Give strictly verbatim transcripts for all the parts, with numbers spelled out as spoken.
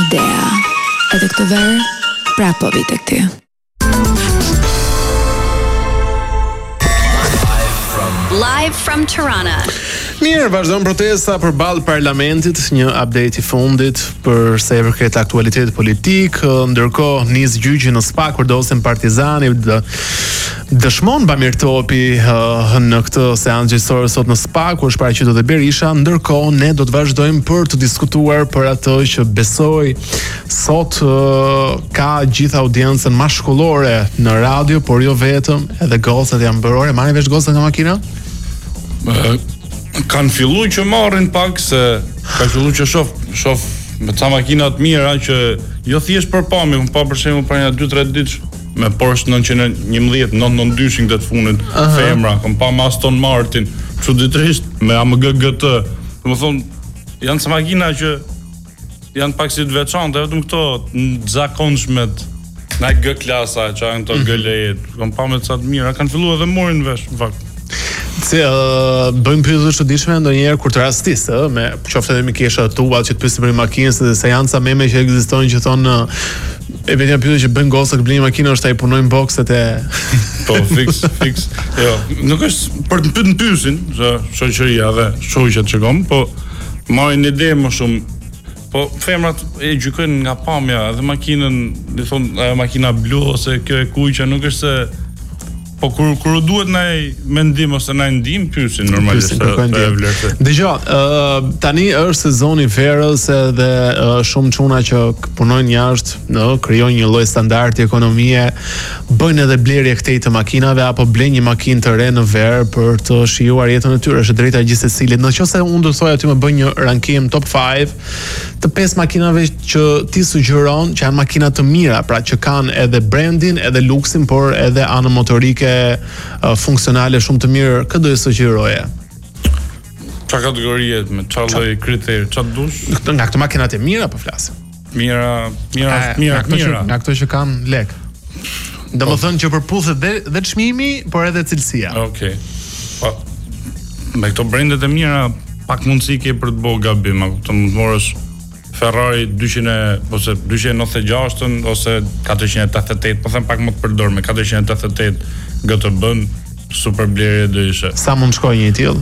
idea. Edhe këtë verë, pra po vite këti. Live from Tirana. Mirë, vazhdon protesta përballë parlamentit, një update i fundit për sa i përket aktualitetit politik, ndërkohë nis gjyqi në SPAK përdosen Partizani dë, dëshmon Bamir Topi uh, në këtë seancë gjyqësore sot në SPAK, ku është paraqitur edhe Berisha, ndërkohë ne do të vazhdojmë për të diskutuar për atë që besoj sot uh, ka gjithë audiencën mashkullore në radio, por jo vetëm, edhe gocat janë bërore. Marrin vesh gocat nga makina? Uh, kanë fillu që marrin pak, se ka fillu që shof, shof me ca makina të mira që jo thjesht për pamje, më pa për shembull për një dy tre ditë me Porsche nëntëqind e njëmbëdhjetë nëntëqind e nëntëdhjetë dy këtë fundit, uh-huh. femra, kam pa me Aston Martin, çuditërisht me A M G G T. Domethënë janë ca makina që janë pak si të veçanta, vetëm këto të zakonshmet, na G klasa, që janë këto G lejet, kam pa me ca të mira, kanë filluar edhe morin vesh, në fakt. Se uh, bëjmë pyetje të çuditshme ndonjëherë kur të rastis, ë, me qoftë edhe me kesha tuat që të pyesin për makinën, se janë ca meme që ekzistojnë që thonë e vetëm pyetja që bën goca që blejnë makinë është ai punojnë bokset e po fix fix. Jo, nuk është për të pyetur pyesin, se shoqëria dhe shoqjet që kam, po marrin ide më shumë. Po femrat e gjykojnë nga pamja, edhe makinën, i thonë ajo makina blu ose kjo e kuqe, nuk është se po kur kur duhet ndaj mendim ose ndaj ndim pyesin normalisht e vlerësoj. Dgjoj, uh, tani është sezoni verës edhe uh, shumë çuna që punojnë jashtë, no, krijojnë një lloj standardi ekonomie, bëjnë edhe blerje këtej të makinave apo blejnë një makinë të re në verë për të shijuar jetën e tyre, është drejta gjithë secilit. Nëse unë do të thoja aty më bëj një rankim top pesë të pesë makinave që ti sugjeron që janë makina të mira, pra që kanë edhe brandin, edhe luksin, por edhe anën motorike Uh, funksionale shumë të mirë, këtë do të sugjeroje? Çfarë kategorie, me çfarë lloj kriter, çfarë dush? Nga këto makinat e mira po flas. Mira, mira, A, mira, nga mira. Nga këto që kanë lek. Domethënë që përputhet dhe dhe çmimi, por edhe cilësia. Okej. Po me këto brandet e mira pak mundësi ke për të bërë gabim, të mund të morësh Ferrari dyqind ose dyqind e nëntëdhjetë e gjashtën ose katërqind e tetëdhjetë e tetë, po them pak më të përdor me katërqind e tetëdhjetë e tetë G T B-n, super blerje do ishe. Sa mund shkojë një i tillë?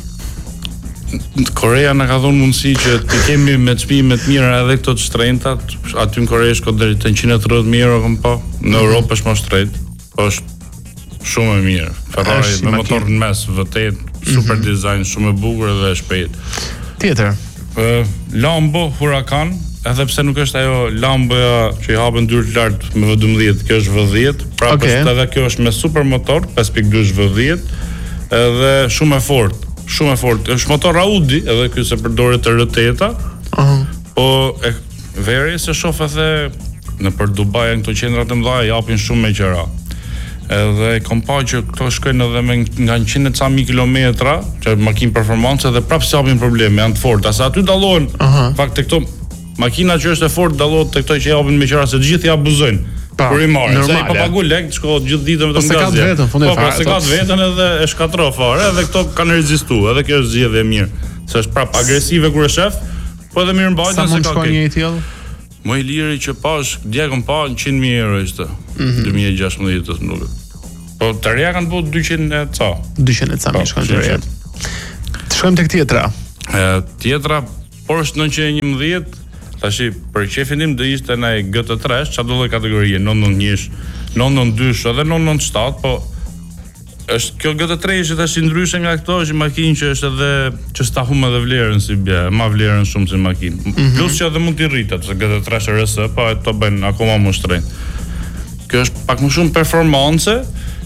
Korea na ka dhënë mundësi që të kemi me çmime të mira edhe këto të shtrenjtat, aty në Kore shko deri te njëqind e tridhjetë mijë euro kom pa. Në Europë është më shtrenjtë, po është shumë e mirë. Ferrari me motor në mes, vërtet super design, shumë e bukur dhe e shpejt. Tjetër Uh, Lambo Huracan, edhe pse nuk është ajo Lamboja që i hapen dyrë të lartë me V dymbëdhjetë, kjo është V dhjetë, pra okay. Është edhe kjo është me super motor, pesë pikë dy është V dhjetë, edhe shumë e fortë, shumë e fortë. Është motor Audi, edhe ky se përdoret të R oseta. Uh-huh. Po e veri se shoh edhe në për Dubai në këto qendrat e mëdha japin shumë me qira. Edhe kom pa që këto shkojnë edhe me nga njëqind e ca mijë kilometra, që makinë performancë dhe prapë s'japin probleme, janë të forta. Sa aty dallohen, uh-huh. fakt tek këto makina që është e fortë dallohet tek këto që japin me qira, se të gjithë ja abuzojnë. Kur i marrin, se i pa pagu lek, shko gjithë ditën vetëm gazet. Po se ka vetën, fundi fare. Po se ka vetën edhe e shkatro fare, edhe këto kanë rezistuar, edhe kjo është zgjedhje e mirë. Se është prapë agresive kur e shef, po edhe mirë mbajtje se ka. Sa mund shkon një i tillë? Më i liri që pash, dje kom pa njëqind mijë euro ishte. dy mijë e gjashtëdhjetë nuk. Po të reja kanë po dyqind e ca. dyqind e ca mijë shkon të reja. Të shkojmë tek tjetra. E, tjetra, Porsche nëntëqind e njëmbëdhjetë, tashi për qefin tim do ishte në G T tre, çfarë do lloj kategorie, nëntëdhjetë një, nëntëdhjetë dy edhe nëntëdhjetë shtatë, po është kjo G T tre ishte tash ndryshe nga këto, është makinë që është edhe që sta hum edhe vlerën si bie, ma vlerën shumë si makinë. Mm-hmm. Plus që edhe mund t'i rritet, se G T tre është R S, po ato bëjnë akoma më shtrenjtë. Kjo është pak më shumë performance,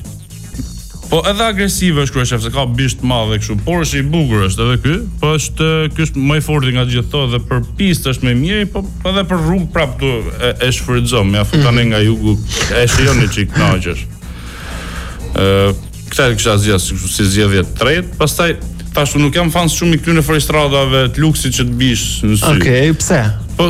po edhe agresive është kryeshef, se ka bisht madh dhe kështu. Porsche i bukur është edhe ky, po është ky është më i fortë nga gjithë dhe për pistë është më mirë, po edhe për rrugë prapë tu e, e shfrytëzon, ja futane nga jugu, e shijoni çik kënaqesh. Ë, këtë kisha zgjedhur si zgjedhje të tretë, pastaj tash nuk jam fan shumë i këtyre forestradave të luksit që të bish në sy. Okej, okay, pse? Po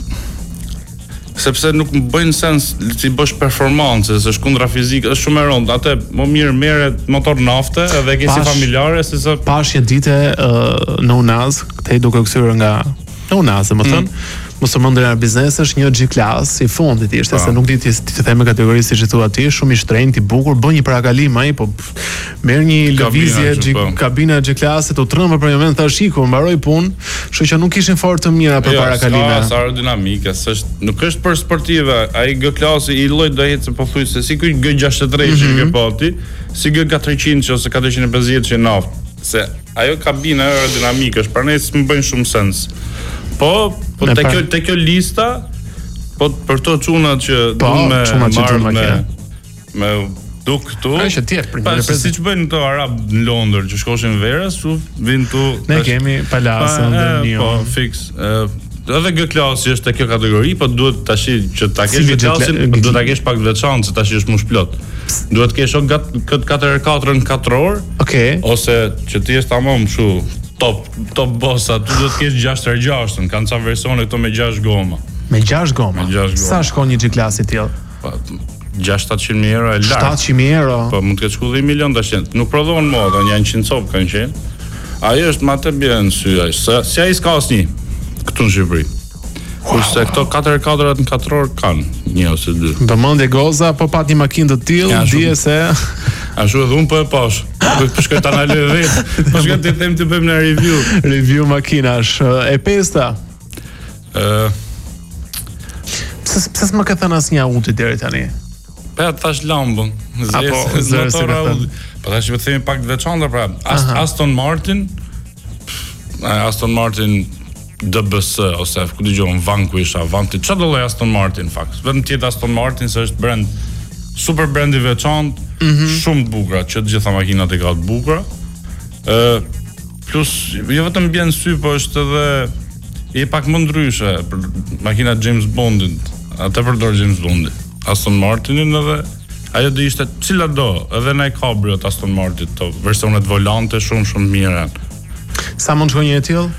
sepse nuk më bëjnë sens si bësh performancë, se është kundra fizikë, është shumë e rëndë. Atë më mirë merret motor nafte edhe ke si familjare se sa pash një ditë uh, në Unaz, këtej duke kthyer nga në Unaz, më thënë, mm. mos u mendën biznesesh, një G-Class i fundit ishte, se nuk di ti të them kategorisë që thua ti, shumë i shtrenjtë, i bukur, bën një parakalim ai, po merr një lëvizje kabina e G-Classit, u trëmbë për një moment tash iku, mbaroi punë, kështu që nuk kishin fort të mira për parakalime. Jo, ska aerodinamike, s'është, nuk është për sportive, ai G-Klassi i lloj do ecë pothuajse si ky G gjashtëdhjetë që ke pati, si G katërqind ose katërqind e pesëdhjetë që naft, se ajo kabina aerodinamike është, pranë s'më bën shumë sens. Po, po te kjo te kjo lista, po për to çunat që duan me marrë me me duk këtu. Është tjetër për një reprezentant. Siç bëjnë këto arab në Londër që shkoshin verës, u vin tu. Ne kemi palasën dhe një. Po, fix. Edhe G-Klassi është te kjo kategori, po duhet tash që ta kesh G-Klassin, duhet ta kesh pak veçantë se tash është mush plot. Duhet të kesh këtë katër e katër në katër orë. Okej. Ose që ti je tamam kështu top top bossa, tu do të kesh gjashtë e gjashtën, kanë ca versione këto me gjashtë goma. Me gjashtë goma. Me gjashtë goma. Sa shkon një G-Class i tillë? Po gjashtë shtatëqind mijë euro e lart. shtatëqind mijë euro. Po mund të ketë shku dhe një milion tash. Nuk prodhon më, do një njëqind copë kanë qenë. Ai është më të bën sy ai. Si ai s'ka asnjë këtu në Shqipëri. Kurse këto katër e katër në katër orë kanë një ose dy. Vëmendje goza, po pat një makinë të tillë, dije se ashtu edhe unë po e pash. Po shkoj ta analoj vetë. Po shkoj të them të bëjmë një review. Review makinash. E pesta. Ë Pse pse s'më ka thënë asnjë Audi deri tani? Po ja tash lambën. Apo motor Audi. Po tash më themi pak të veçantë pra. Aston Martin. Aston Martin D B S ose ku dëgjon Vanquish, Avanti, çfarë do lloj Aston Martin fakt. Vetëm tjetër Aston Martin se është brand super brand i veçantë, mm -hmm. shumë të bukura, që të gjitha makinat e ka të bukura. Ë plus jo vetëm bjen sy, po është edhe i pak më ndryshe për makinat James Bondit. Atë përdor James Bondi. Aston Martinin edhe ajo do ishte cila do, edhe në kabriot Aston Martin, to versionet volante shumë shumë mira. Sa mund shkojë një e tillë?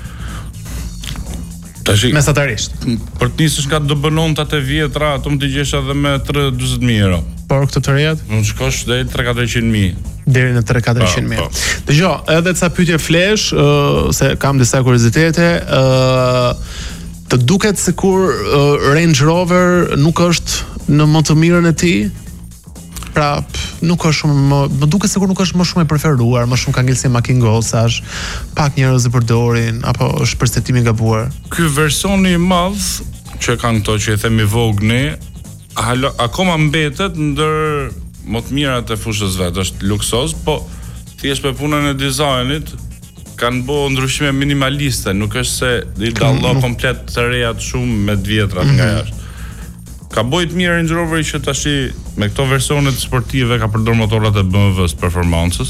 Tashi mesatarisht. Për të nisësh nga do bënontat e vjetra, ato më të gjesh edhe me tre dyzet mijë euro. Por këto të rejat? Mund shkosh deri tre katërqind mijë. Deri në tre katërqind mijë. Dëgjoj, edhe ca pyetje flesh, uh, se kam disa kuriozitete, ë uh, të duket sikur uh, Range Rover nuk është në më të mirën e tij. Pra, nuk është shumë më, më duket sikur nuk është më shumë e preferuar, më shumë ka ngelsi makinë gocash, pak njerëz e përdorin, apo është perceptimi i gabuar. Ky versioni i madh që kanë këto që i themi Vogue, akoma mbetet ndër më të mirat e fushës vet, është luksoz, po thjesht me punën e dizajnit kanë bë ndryshime minimaliste, nuk është se i dallo komplet të reja shumë me të vjetrat nga jashtë. Ka bojt mirë Range Roveri që tash me këto versionet sportive ka përdor motorat e B M W-s performancës.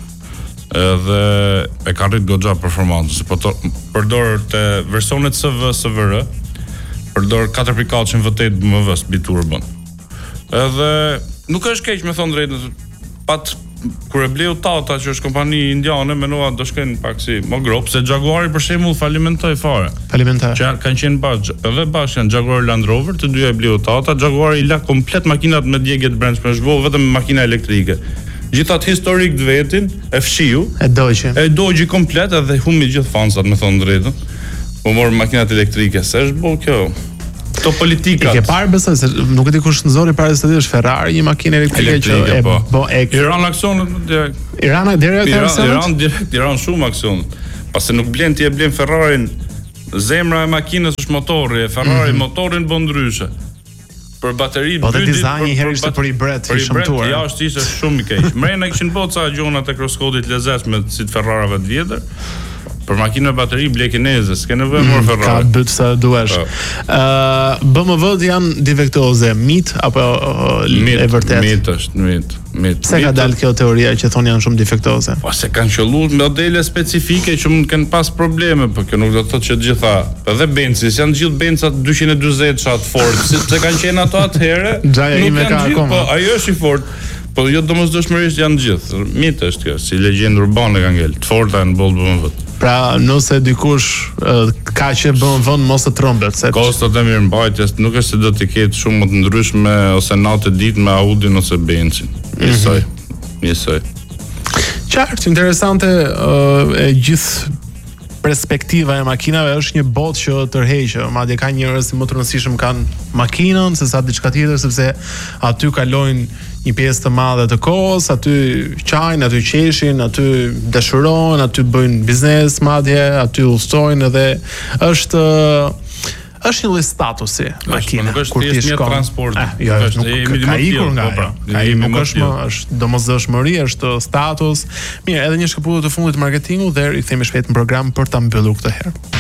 Edhe e ka rrit goxha performancës, po to, përdor te versionet S V S V R, përdor katër pikë katër V osht B M W-s biturbo. Edhe nuk është keq me thon drejtën, pat kur e bleu Tata që është kompani indiane, menova do shkojnë pak si më grop, se Jaguari për shembull falimentoi fare. Falimentar. Që kanë qenë bashkë, edhe bashkë janë Jaguar Land Rover, të dyja e bleu Tata, Jaguari i la komplet makinat me djegje të brendshme, zhvoi vetëm makina elektrike. Gjithatë historik të vetin, e fshiu, e dogji. E dogji komplet edhe humbi gjithë fansat, me thon drejtën. U mor makinat elektrike, se është bo kjo. Këto politikat. I ke parë besoj se nuk e di kush nxori para se të dish Ferrari një makinë elektrike që e bo e Iran aksionet direkt. Iran direkt aksionet. Iran direkt, Iran shumë aksionet. Pasi nuk blen ti e blen Ferrarin, zemra e makinës është motori, e Ferrari mm -hmm. motorin bën ndryshe. Për bateri po të dizajni herë ishte për i bret i shëmtuar. Ja, është ishte shumë i keq. Mrena kishin bërë ca gjona te crosscode-it lezetshme si të Ferrarave të vjetër. Për makinë me bateri ble kineze, s'ke nevojë më Ferrari. Ka byt sa duash. Ë B M W-t janë defektoze, mit apo e vërtet? Mit është, mit, mit. Pse ka dalë kjo teoria që thonë janë shumë defektoze? Po se kanë qelluar modele specifike që mund të kenë pas probleme, por kjo nuk do të thotë që të gjitha, edhe Benzis janë gjithë Bencat dyqind e dyzet çat Ford, sepse kanë qenë ato atëherë. Nuk kanë gjithë, po ajo është i Ford. Po jo domosdoshmërisht janë gjithë. Mit është kjo, si legjendë urbane ka ngel. Të forta në boll B M W. Pra, nëse dikush uh, ka që B M W mos të trombet, se kostot e mirëmbajtjes nuk është se do të ketë shumë më të ndryshme ose natë ditë me Audin ose Benzin. Njësoj. Njësoj. Qartë, interesante uh, e gjithë perspektiva e makinave është një botë që tërheqë, madje ka njerëz që më të rëndësishëm kanë makinën se sa diçka tjetër, sepse aty kalojnë një pjesë të madhe të kohës, aty qajnë, aty qeshin, aty dashurojnë, aty bëjnë biznes madje, aty udhtojnë edhe është është një lloj statusi makina. Nuk është thjesht një transport. Jo, nuk ka ikur nga ajo. Ai nuk është më, është domosdoshmëri, është status. Mirë, edhe një shkëputje të fundit të marketingut dhe rikthehemi shpejt në program për ta mbyllur këtë herë.